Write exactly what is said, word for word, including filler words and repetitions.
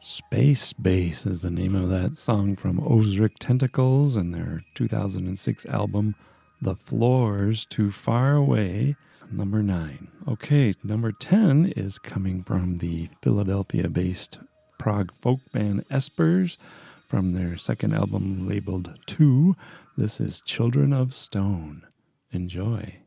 Space Bass is the name of that song from Ozric Tentacles and their two thousand six album, The Floor's Too Far Away, number nine. Okay, number ten is coming from the Philadelphia-based prog folk band Espers from their second album labeled Two. This is Children of Stone. Enjoy.